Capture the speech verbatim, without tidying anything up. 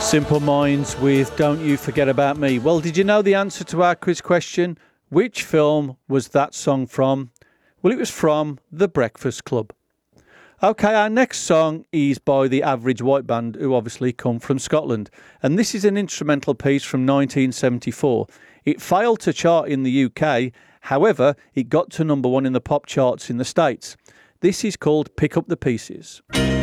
Simple Minds with Don't You Forget About Me. Well, did you know the answer to our quiz question? Which film was that song from? Well, it was from The Breakfast Club. Okay, our next song is by the Average White Band, who obviously come from Scotland. And this is an instrumental piece from nineteen seventy-four. It failed to chart in the U K. However, it got to number one in the pop charts in the States. This is called Pick Up the Pieces.